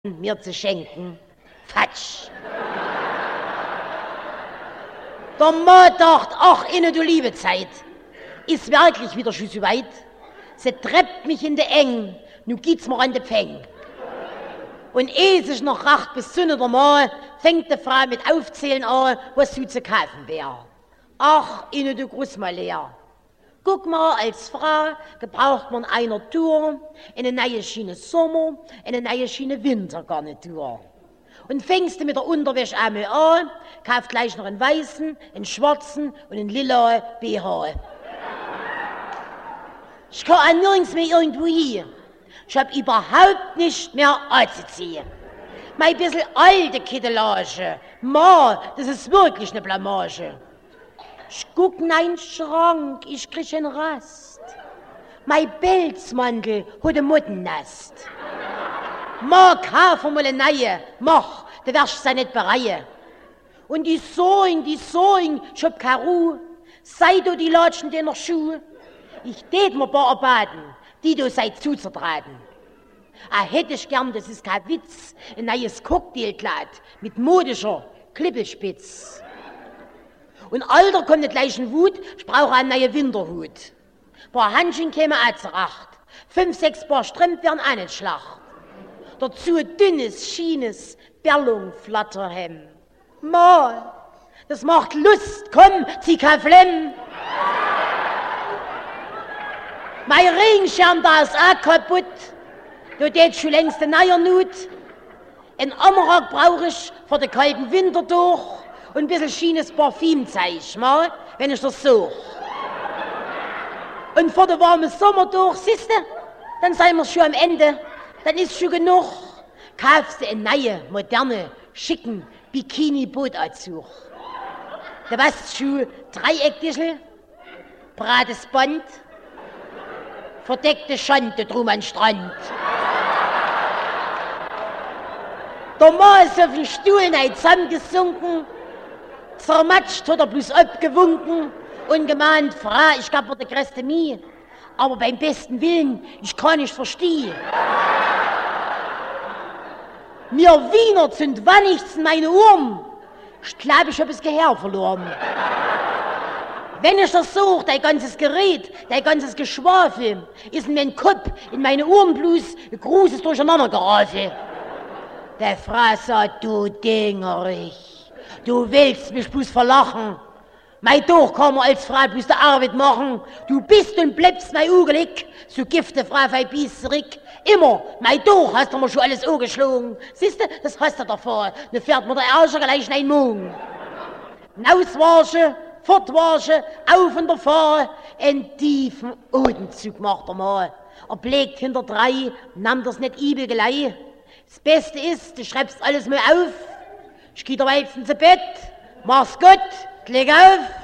mir zu schenken. Fatsch. Der Mann dacht, ach, inne du liebe Zeit, ist wirklich wieder schon so weit. Sie treibt mich in de Eng, nu geht's mir an de Pfeng. Und ehe sich noch racht bis zu der Mann, fängt die Frau mit Aufzählen an, was zu kaufen wär. Ach, inne du Gruß mal leer. Guck mal, als Frau gebraucht man einer Tour, eine neue Schiene Sommer, eine neue Schiene Wintergarnitur. Und fängst du mit der Unterwäsche einmal an, kauft gleich noch einen weißen, einen schwarzen und einen lila BH. Ich kann auch nirgends mehr irgendwo hin. Ich hab überhaupt nicht mehr anzuziehen. Mein bisschen alte Kittelage, Ma, das ist wirklich eine Blamage. Ich guck in einen Schrank, ich krieg einen Rast. Mein Pelzmantel hat ein Mottennest. Ma, kauf mal eine neue, mach, du wirst sie nicht bereuen. Und die Soing, ich hab keine Ruhe. Sei du die Latschen deiner Schuhe. Ich tät mir paar erbaten, die du seid zuzertraten. Hätte ich gern, das ist kein Witz, ein neues Cocktailkleid mit modischer Klippelspitz. Und Alter kommt nicht gleich in Wut, ich brauche einen neuen Winterhut. Paar Handschen kämen auch zurecht, 5, 6 Paar Strümpfe wären auch nicht schlacht. Dazu ein dünnes, schienes Berlung-Flatterhemd. Ma, das macht Lust, komm, zieh kein Flemm. Mein Regenschirm da ist auch kaputt, du tät schon längst eine neue Nut. Ein Anorak brauch ich für den kalten Winter durch und ein bisschen schienes Parfüm zeig ich mal, wenn ich das such. Und vor der warmen Sommer durch, siehste, dann seien wir schon am Ende, dann ist schon genug. Kaufst du einen neue, moderne, schicken Bikini-Bootanzug. Du weißt schon, Dreieckdischel, brates Band, verdeckte Schande drum am Strand. Der Mann ist auf den Stuhl zusammengesunken, zermatscht hat er bloß abgewunken und gemeint, Frau, ich gab mir die größte Mie, aber beim besten Willen, ich kann nicht verstehen. Mir Wiener sind wannichts in meine Ohren. Ich glaube, ich hab das Gehör verloren. Wenn ich das suche, dein ganzes Gerät, dein ganzes Geschwafel, ist in meinem Kopf, in meine Ohren bloß ein großes Durcheinandergerafel. Der Frau sagt, du Dingerich, du willst mich bloß verlachen. Mein Doch kann man als Frau bloß die Arbeit machen. Du bist und bleibst mein Ugelig, so gifte Frau verbiss zurück. Immer, mein Doch hast du mir schon alles angeschlagen. Siehste, das hast du davor. Dann fährt mir der Arsch gleich in den Mund. Auswaschen, fortwaschen, auf und davon. Einen tiefen Atemzug macht er mal. Er blickt hinter 3, nahm das nicht übel gleich. Das Beste ist, du schreibst alles mal auf. Ich geh dir wenigstens zu Bett. Mach's gut, leg auf.